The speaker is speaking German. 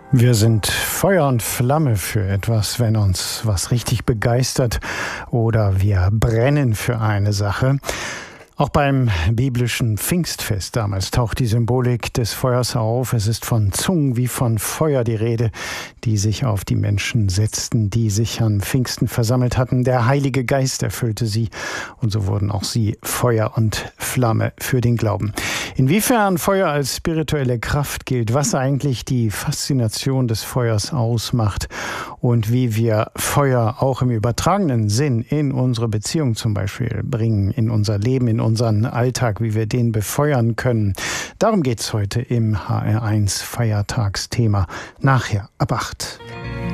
Wir sind Feuer und Flamme für etwas, wenn uns was richtig begeistert oder wir brennen für eine Sache. Auch beim biblischen Pfingstfest damals taucht die Symbolik des Feuers auf. Es ist von Zungen wie von Feuer die Rede, die sich auf die Menschen setzten, die sich an Pfingsten versammelt hatten. Der Heilige Geist erfüllte sie und so wurden auch sie Feuer und Flamme für den Glauben. Inwiefern Feuer als spirituelle Kraft gilt, was eigentlich die Faszination des Feuers ausmacht und wie wir Feuer auch im übertragenen Sinn in unsere Beziehung zum Beispiel bringen, in unser Leben, in unseren Alltag, wie wir den befeuern können. Darum geht es heute im HR1 Feiertagsthema. Nachher ab 8.